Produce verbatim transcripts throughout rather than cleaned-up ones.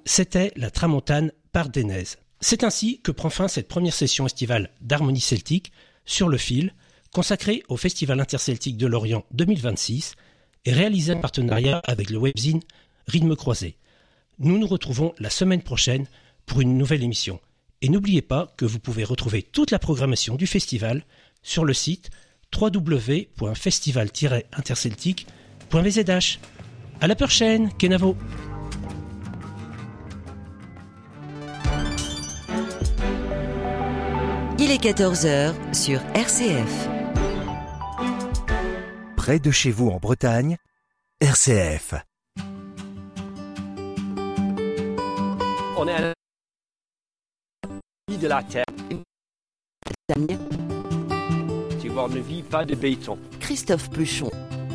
C'était la Tramontane Pardennaise. C'est ainsi que prend fin cette première session estivale d'Harmonie Celtique sur le fil, consacrée au Festival interceltique de Lorient deux mille vingt-six et réalisée en partenariat avec le webzine Rythme Croisé. Nous nous retrouvons la semaine prochaine pour une nouvelle émission. Et n'oubliez pas que vous pouvez retrouver toute la programmation du festival sur le site w w w point festival tiret interceltique point v z h. À la prochaine, Kenavo. Il est quatorze heures sur R C F. Près de chez vous en Bretagne, R C F. On est à la de la terre. Tu vois, on ne vit pas de béton. Christophe Pluchon.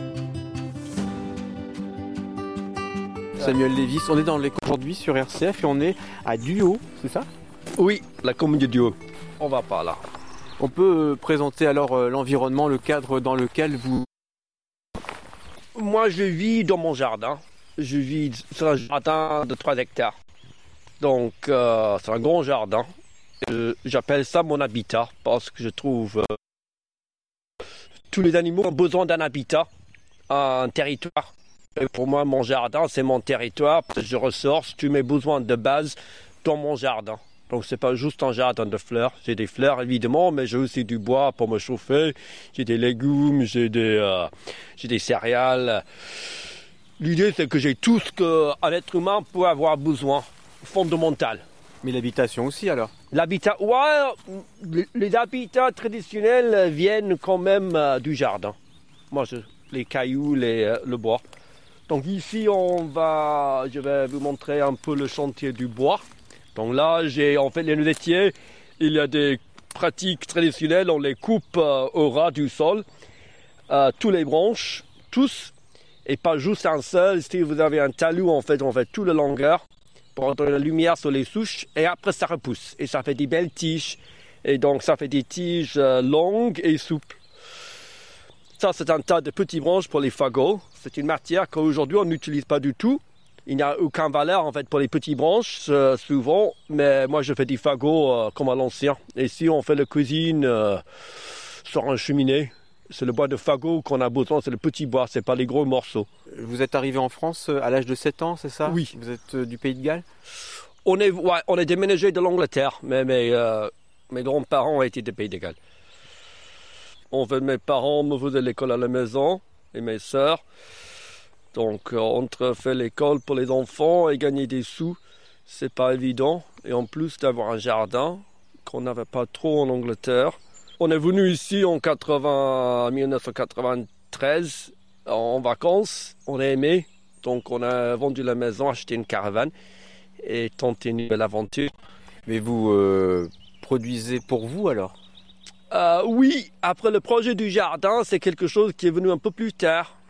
Samuel Lévis, on est dans l'écho aujourd'hui sur R C F et on est à Duhaut, c'est ça? Oui, la commune de Duhaut. On va par là. On peut présenter alors euh, l'environnement, le cadre dans lequel vous... Moi, je vis dans mon jardin. Je vis sur un jardin de trois hectares. Donc, euh, c'est un grand jardin. Euh, j'appelle ça mon habitat parce que je trouve euh, tous les animaux ont besoin d'un habitat, un territoire. Et pour moi, mon jardin, c'est mon territoire. Je ressource tous mes besoins de base dans mon jardin. Donc, c'est pas juste un jardin de fleurs. J'ai des fleurs, évidemment, mais j'ai aussi du bois pour me chauffer. J'ai des légumes, j'ai des, euh, j'ai des céréales. L'idée, c'est que j'ai tout ce qu'un être humain peut avoir besoin, fondamental. Mais l'habitation aussi, alors? L'habitat, ouais, les, les habitats traditionnels viennent quand même euh, du jardin. Moi, je, les cailloux, les, euh, le bois. Donc ici, on va, je vais vous montrer un peu le chantier du bois. Donc là, j'ai en fait les noisetiers. Il y a des pratiques traditionnelles. On les coupe euh, au ras du sol, euh, tous les branches, tous, et pas juste un seul. Si vous avez un talus, en fait, on fait toute la longueur pour donner la lumière sur les souches, et après ça repousse. Et ça fait des belles tiges. Et donc ça fait des tiges euh, longues et souples. Ça, c'est un tas de petites branches pour les fagots. C'est une matière qu'aujourd'hui, on n'utilise pas du tout. Il n'y a aucune valeur, en fait, pour les petites branches, euh, souvent. Mais moi, je fais des fagots euh, comme à l'ancien. Et si on fait la cuisine euh, sur un cheminée, c'est le bois de fagot qu'on a besoin, c'est le petit bois, c'est pas les gros morceaux. Vous êtes arrivé en France à l'âge de sept ans, c'est ça? Oui. Vous êtes euh, du Pays de Galles? On est, ouais, on est déménagé de l'Angleterre, mais mes, euh, mes grands-parents étaient des Pays de Galles. En fait, mes parents me faisaient l'école à la maison, et mes sœurs. Donc, euh, entre faire l'école pour les enfants et gagner des sous, c'est pas évident. Et en plus d'avoir un jardin qu'on n'avait pas trop en Angleterre. On est venu ici en quatre-vingts, dix-neuf cent quatre-vingt-treize en vacances. On a aimé, donc on a vendu la maison, acheté une caravane et tenté une belle aventure. Mais vous euh, produisez pour vous alors? euh, Oui, après le projet du jardin, c'est quelque chose qui est venu un peu plus tard.